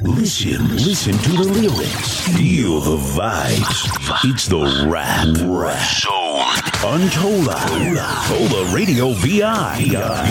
Listen to the lyrics. Feel the vibes. It's the Rap Zone on Tola Radio VI.